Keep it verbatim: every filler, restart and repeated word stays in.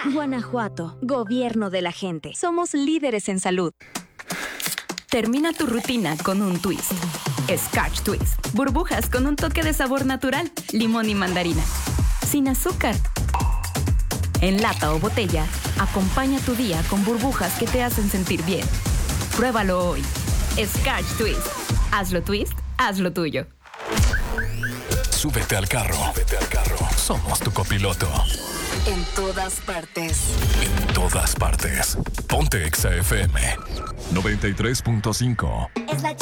Guanajuato, gobierno de la gente. Somos líderes en salud. Termina tu rutina con un twist. Scotch Twist. Burbujas con un toque de sabor natural, limón y mandarina. Sin azúcar. En lata o botella, acompaña tu día con burbujas que te hacen sentir bien. Pruébalo hoy. Scotch Twist. Hazlo twist, hazlo tuyo. Súbete al carro. Súbete al carro. Somos tu copiloto. En todas partes. En todas partes. Ponte Exa F M noventa y tres punto cinco. Es la